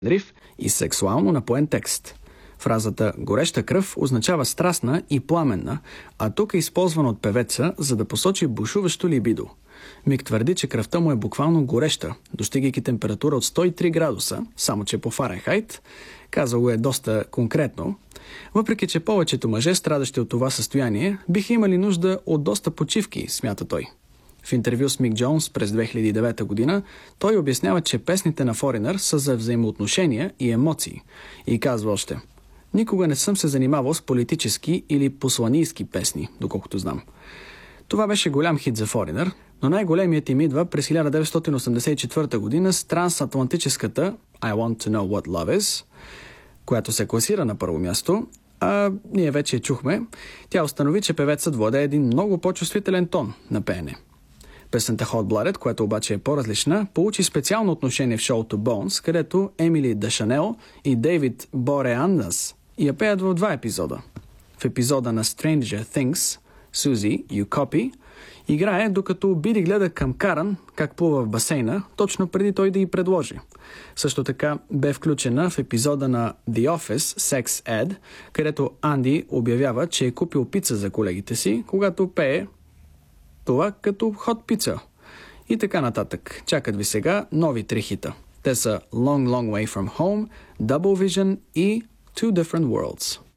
риф и сексуално напоен текст. Фразата «гореща кръв» означава страстна и пламенна, а тук е използвана от певеца, за да посочи бушуващо либидо. Мик твърди, че кръвта му е буквално гореща, достигайки температура от 103 градуса, само че по Фаренхайт. Казал го е доста конкретно. Въпреки че повечето мъже, страдащи от това състояние, биха имали нужда от доста почивки, смята той. В интервю с Мик Джонс през 2009 година той обяснява, че песните на Foreigner са за взаимоотношения и емоции. И казва още: «Никога не съм се занимавал с политически или посланийски песни, доколкото знам». Това беше голям хит за Foreigner, но най-големият им идва през 1984 година с трансатлантическата I Want to Know What Love Is, която се класира на първо място, а ние вече я чухме. Тя установи, че певецът владее един много по-чувствителен тон на пеене. Песента Hot Blooded, която обаче е по-различна, получи специално отношение в шоуто Bones, където Емили Дешанел и Дейвид Бореандас я пеят в 2 епизода. В епизода на Stranger Things Suzy You Copy играе, докато Биди гледа към Каран как плува в басейна, точно преди той да й предложи. Също така бе включена в епизода на The Office Sex Ed, където Анди обявява, че е купил пица за колегите си, когато пее това като хот пица. И така нататък. Чакат ви сега нови 3 хита. Те са Long Long Way From Home, Double Vision и Two Different Worlds.